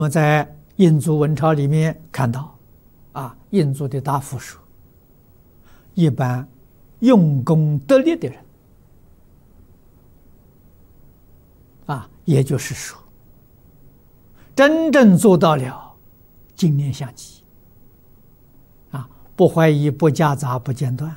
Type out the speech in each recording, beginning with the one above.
我们在印度文钞里面看到，印度的大夫说，一般用功得力的人，也就是说，真正做到了精念相继，不怀疑、不夹杂、不间断，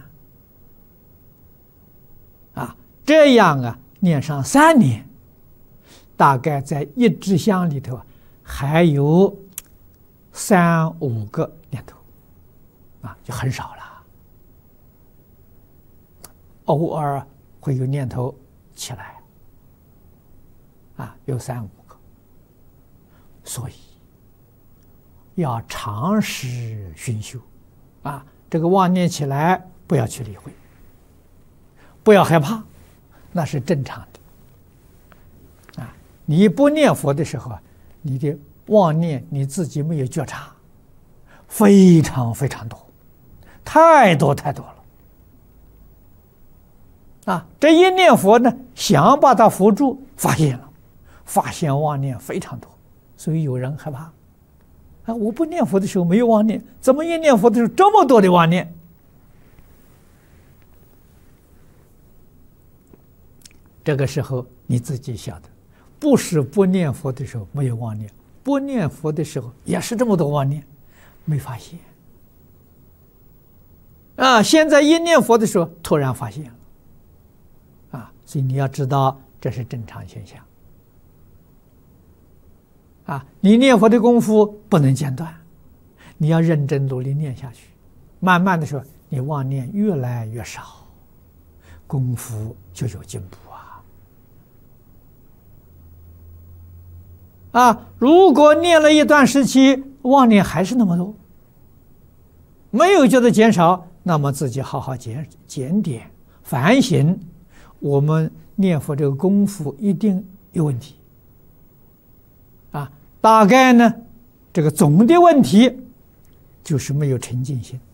这样念上3年，大概在一支香里头还有3、5个念头，就很少了。偶尔会有念头起来，有3、5个，所以要长时熏修，这个妄念起来不要去理会，不要害怕，那是正常的。你不念佛的时候，你的妄念你自己没有觉察，非常非常多，太多太多了。这一念佛呢，想把它扶住，发现妄念非常多，所以有人害怕。我不念佛的时候没有妄念，怎么一念佛的时候这么多的妄念？这个时候你自己晓得，不是不念佛的时候没有妄念，不念佛的时候也是这么多妄念，没发现。现在一念佛的时候突然发现了，所以你要知道这是正常现象。你念佛的功夫不能间断，你要认真努力念下去，慢的时候你妄念越来越少，功夫就有进步如果念了一段时期妄念还是那么多，没有觉得减少，那么自己好好检点反省，我们念佛这个功夫一定有问题大概呢，这个总的问题就是没有沉静心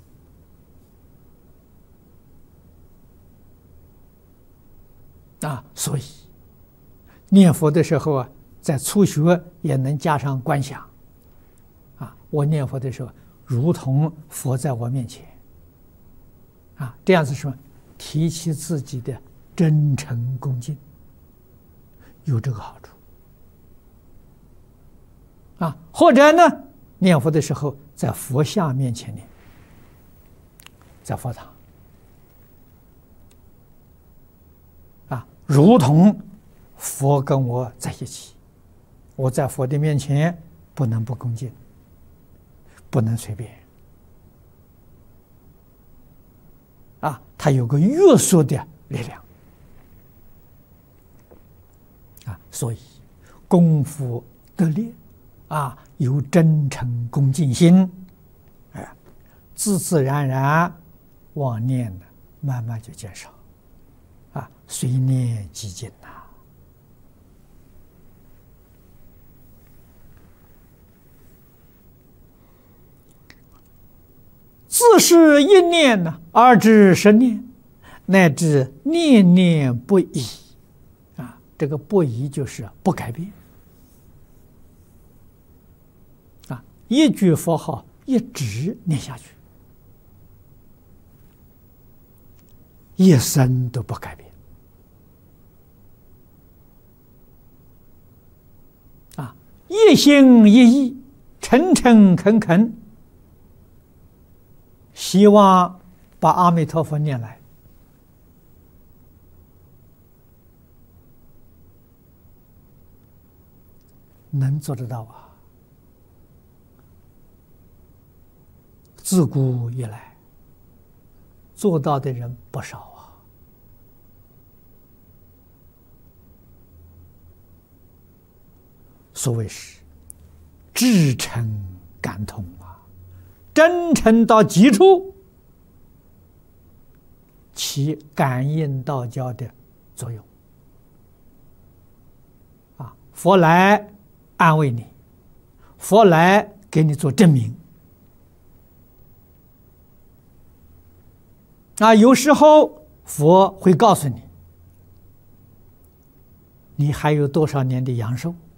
所以念佛的时候在初学也能加上观想我念佛的时候如同佛在我面前这样子说，提起自己的真诚恭敬，有这个好处或者呢，念佛的时候在佛像面前念，在佛堂如同佛跟我在一起，我在佛的面前不能不恭敬，不能随便它有个约束的力量所以功夫得力有真诚恭敬心，自自然然妄念呢慢慢就减少随念即尽自是一念而至10念，乃至念念不已这个不已就是不改变一句佛号一直念下去，一生都不改变一心一意，诚诚恳恳，希望把阿弥陀佛念来，能做得到自古以来做到的人不少所谓是至诚感通真诚到极处，起感应道交的作用佛来安慰你，佛来给你做证明有时候佛会告诉你，你还有多少年的阳寿